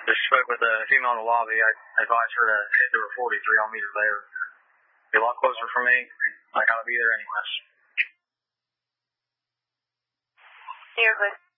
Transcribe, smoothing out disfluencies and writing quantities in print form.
Just spoke with a female in the lobby. I advised her to head to her 43. I'll meet her there. Be a lot closer for me. I gotta be there anyways. Seriously.